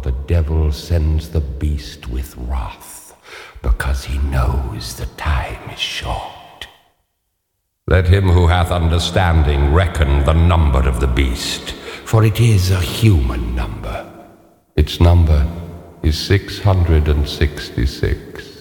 the devil sends the beast with wrath, because he knows the time is short. Let him who hath understanding reckon the number of the beast, for it is a human number. Its number is 666.